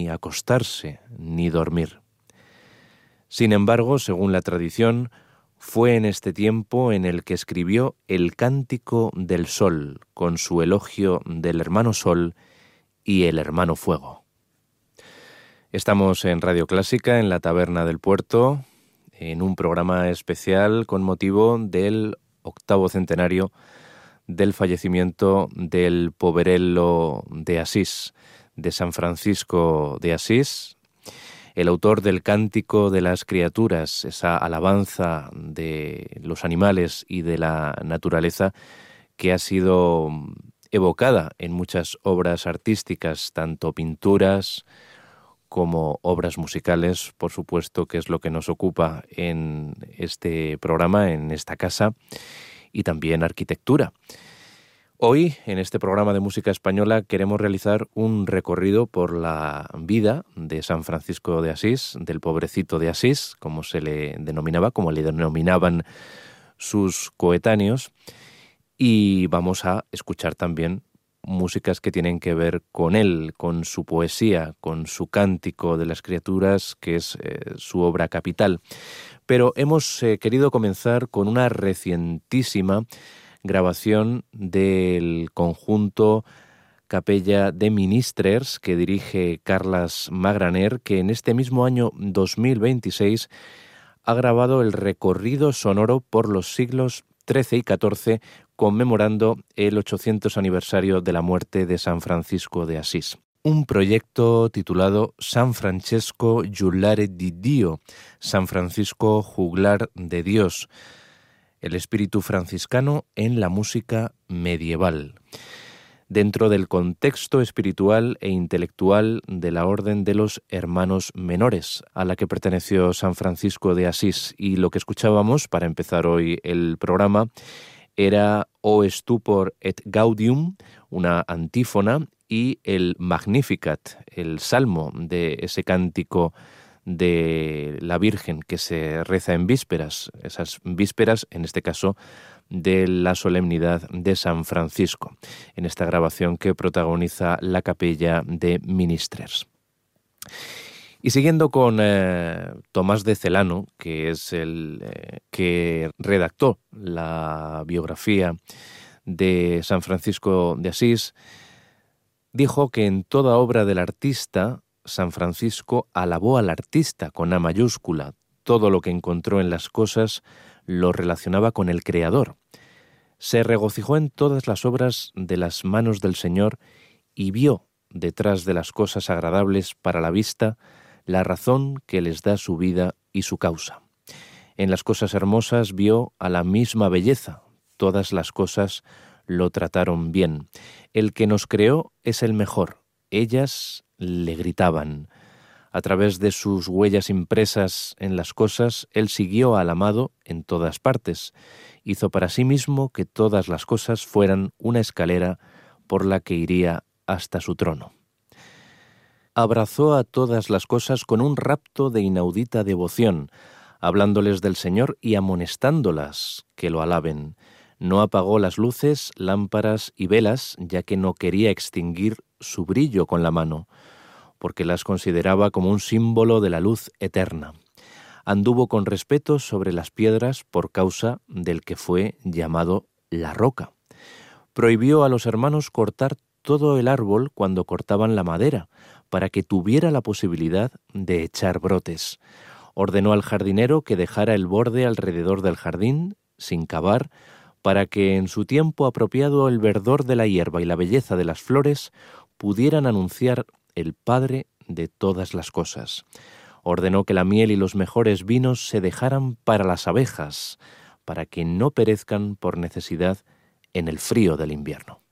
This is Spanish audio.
ni acostarse, ni dormir. Sin embargo, según la tradición, fue en este tiempo en el que escribió el Cántico del Sol, con su elogio del hermano Sol y el hermano Fuego. Estamos en Radio Clásica, en la Taberna del Puerto, en un programa especial con motivo del 8º centenario del fallecimiento del Poverello de Asís, de San Francisco de Asís, el autor del Cántico de las Criaturas, esa alabanza de los animales y de la naturaleza que ha sido evocada en muchas obras artísticas, tanto pinturas como obras musicales, por supuesto, que es lo que nos ocupa en este programa, en esta casa, y también arquitectura. Hoy, en este programa de música española, queremos realizar un recorrido por la vida de San Francisco de Asís, del pobrecito de Asís, como se le denominaba, como le denominaban sus coetáneos, y vamos a escuchar también músicas que tienen que ver con él, con su poesía, con su Cántico de las Criaturas, que es su obra capital. Pero hemos querido comenzar con una recientísima grabación del conjunto Capella de Ministrers que dirige Carles Magraner, que en este mismo año 2026 ha grabado el recorrido sonoro por los siglos XIII y XIV, conmemorando el 800 aniversario de la muerte de San Francisco de Asís. Un proyecto titulado San Francesco Giullare di Dio, San Francisco Juglar de Dios, el espíritu franciscano en la música medieval, dentro del contexto espiritual e intelectual de la Orden de los Hermanos Menores, a la que perteneció San Francisco de Asís. Y lo que escuchábamos para empezar hoy el programa era O Stupor et Gaudium, una antífona, y el Magnificat, el salmo de ese cántico de la Virgen que se reza en vísperas, esas vísperas, en este caso, de la solemnidad de San Francisco, en esta grabación que protagoniza la Capella de Ministrers. Y siguiendo con Tomás de Celano, que es el que redactó la biografía de San Francisco de Asís, dijo que en toda obra del artista, San Francisco alabó al artista con A mayúscula. Todo lo que encontró en las cosas lo relacionaba con el Creador. Se regocijó en todas las obras de las manos del Señor y vio, detrás de las cosas agradables para la vista, la razón que les da su vida y su causa. En las cosas hermosas vio a la misma belleza. Todas las cosas lo trataron bien. El que nos creó es el mejor. Ellas le gritaban. A través de sus huellas impresas en las cosas, él siguió al amado en todas partes. Hizo para sí mismo que todas las cosas fueran una escalera por la que iría hasta su trono. Abrazó a todas las cosas con un rapto de inaudita devoción, hablándoles del Señor y amonestándolas que lo alaben. No apagó las luces, lámparas y velas, ya que no quería extinguir su brillo con la mano, porque las consideraba como un símbolo de la luz eterna. Anduvo con respeto sobre las piedras por causa del que fue llamado la roca. Prohibió a los hermanos cortar todo el árbol cuando cortaban la madera, para que tuviera la posibilidad de echar brotes. Ordenó al jardinero que dejara el borde alrededor del jardín, sin cavar, para que en su tiempo apropiado el verdor de la hierba y la belleza de las flores pudieran anunciar el Padre de todas las cosas. Ordenó que la miel y los mejores vinos se dejaran para las abejas, para que no perezcan por necesidad en el frío del invierno.